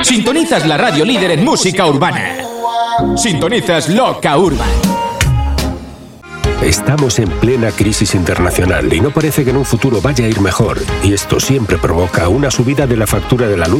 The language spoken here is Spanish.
Sintonizas la radio líder en música urbana. Sintonizas Loca Urban. Estamos en plena crisis internacional y no parece que en un futuro vaya a ir mejor. Y esto siempre provoca una subida de la factura de la luz